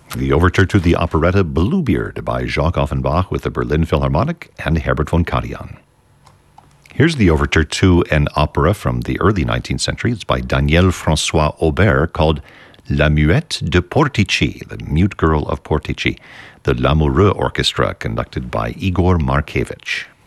The overture to the operetta Bluebeard by Jacques Offenbach with the Berlin Philharmonic and Herbert von Karajan. Here's the overture to an opera from the early 19th century. It's by Daniel François Aubert called La Muette de Portici, the Mute Girl of Portici, the Lamoureux Orchestra conducted by Igor Markevich.